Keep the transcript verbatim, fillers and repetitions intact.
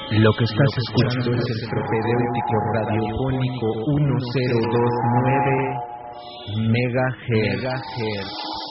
Lo que estás escuchando es el propedéutico radiofónico mil doscientos nueve megahertz.